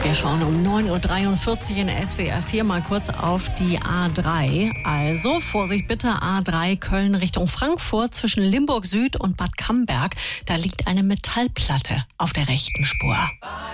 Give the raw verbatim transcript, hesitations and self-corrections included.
Wir schauen um neun Uhr dreiundvierzig in S W R vier mal kurz auf die A drei. Also Vorsicht bitte, A drei Köln Richtung Frankfurt zwischen Limburg Süd und Bad Camberg. Da liegt eine Metallplatte auf der rechten Spur.